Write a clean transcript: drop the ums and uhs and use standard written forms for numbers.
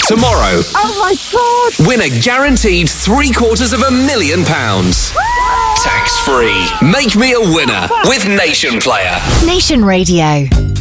Tomorrow, Oh my God! win a guaranteed £750,000. Tax-free. Make me a winner with Nation Player. Nation Radio.